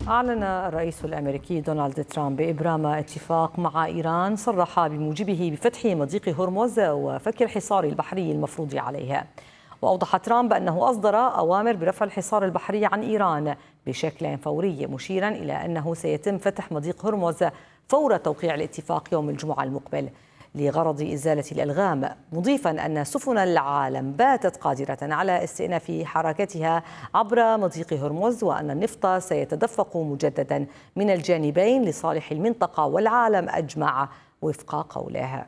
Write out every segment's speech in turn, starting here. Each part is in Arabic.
أعلن الرئيس الأمريكي دونالد ترامب إبرام اتفاق مع إيران صرح بموجبه بفتح مضيق هرمز وفك الحصار البحري المفروض عليه. وأوضح ترامب أنه أصدر أوامر برفع الحصار البحري عن إيران بشكل فوري، مشيرا إلى أنه سيتم فتح مضيق هرمز فور توقيع الاتفاق يوم الجمعة المقبل لغرض إزالة الألغام، مضيفا أن سفن العالم باتت قادرة على استئناف حركتها عبر مضيق هرمز، وأن النفط سيتدفق مجددا من الجانبين لصالح المنطقة والعالم أجمع وفق قوله.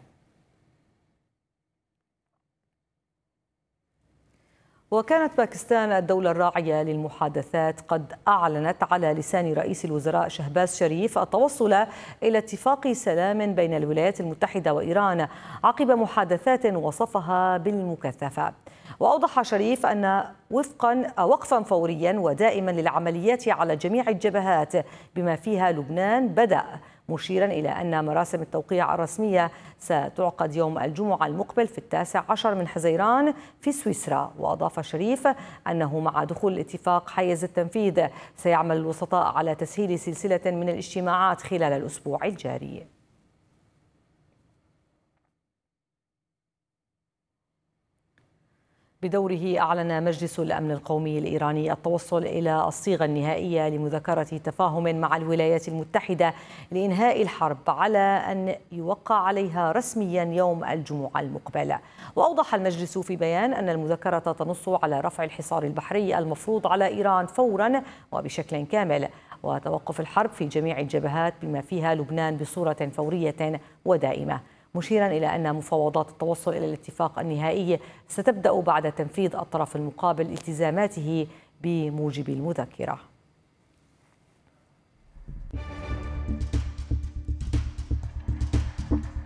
وكانت باكستان الدولة الراعية للمحادثات قد أعلنت على لسان رئيس الوزراء شهباز شريف التوصل إلى اتفاق سلام بين الولايات المتحدة وإيران عقب محادثات وصفها بالمكثفة. وأوضح شريف أن وقفا فوريا ودائما للعمليات على جميع الجبهات بما فيها لبنان بدأ، مشيرا إلى أن مراسم التوقيع الرسمية ستعقد يوم الجمعة المقبل في 19 من حزيران في سويسرا. وأضاف شريف أنه مع دخول الاتفاق حيز التنفيذ سيعمل الوسطاء على تسهيل سلسلة من الاجتماعات خلال الأسبوع الجاري. بدوره أعلن مجلس الأمن القومي الإيراني التوصل إلى الصيغة النهائية لمذكرة تفاهم مع الولايات المتحدة لإنهاء الحرب على أن يوقع عليها رسميا يوم الجمعة المقبل. وأوضح المجلس في بيان أن المذكرة تنص على رفع الحصار البحري المفروض على إيران فورا وبشكل كامل، وتوقف الحرب في جميع الجبهات بما فيها لبنان بصورة فورية ودائمة، مشيرا إلى أن مفاوضات التوصل إلى الاتفاق النهائي ستبدأ بعد تنفيذ الطرف المقابل التزاماته بموجب المذكرة.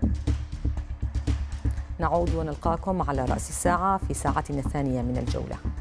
نعود ونلقاكم على رأس الساعة في ساعتنا الثانية من الجولة.